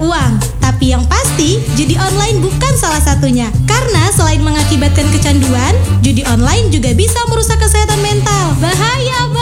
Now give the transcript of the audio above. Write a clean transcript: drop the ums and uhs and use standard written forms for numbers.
uang. Tapi yang pasti, judi online bukan salah satunya. Karena selain mengakibatkan kecanduan, judi online juga bisa merusak kesehatan mental. Bahaya,